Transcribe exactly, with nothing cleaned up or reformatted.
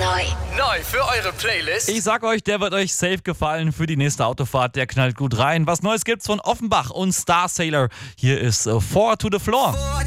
Neu. Neu für eure Playlist. Ich sag euch, der wird euch safe gefallen für die nächste Autofahrt. Der knallt gut rein. Was Neues gibt's von Offenbach und Star Sailor. Hier ist äh, Four to the Floor.